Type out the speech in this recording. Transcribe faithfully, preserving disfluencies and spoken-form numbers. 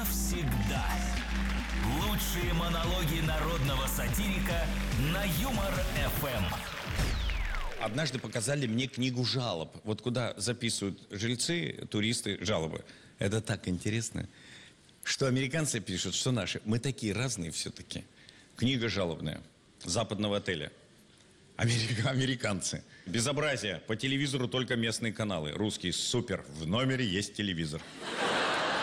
навсегда. Лучшие монологи народного сатирика на Юмор-эф эм. Однажды показали мне книгу жалоб. Вот куда записывают жильцы, туристы, жалобы. Это так интересно, что американцы пишут, что наши. Мы такие разные все-таки. Книга жалобная. Западного отеля. Америка, американцы. Безобразие. По телевизору только местные каналы. Русские. Супер. В номере есть телевизор.